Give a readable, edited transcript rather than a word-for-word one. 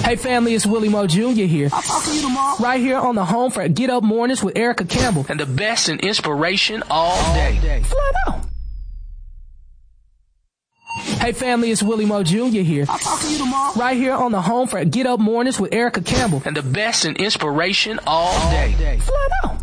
Hey family, it's Willie Moe Jr. here. I'll talk to you tomorrow. Right here on the home for Get Up Mornings with Erica Campbell. And the best in inspiration all day. Flat out. Hey family, it's Willie Moe Jr. here. I'll talk to you tomorrow. Right here on the home for Get Up Mornings with Erica Campbell. And the best in inspiration all day. Flat out.